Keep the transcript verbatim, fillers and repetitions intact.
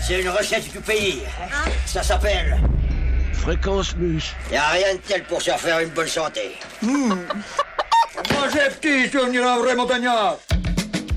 C'est une recette du pays. Ça s'appelle... Fréquence Mus. Y a rien de tel pour se faire une bonne santé. Mmh. Mangez petit, tu deviendras un vrai montagnard.